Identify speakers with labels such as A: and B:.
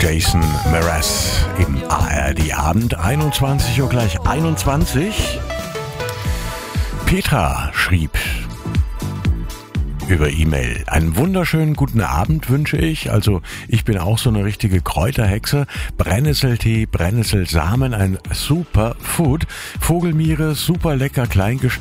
A: Jason Mraz im ARD-Abend, 21 Uhr gleich 21. Petra schrieb über E-Mail: Einen wunderschönen guten Abend wünsche ich. Also ich bin auch so eine richtige Kräuterhexe. Brennnesseltee, Brennnesselsamen, ein super Food. Vogelmiere, super lecker klein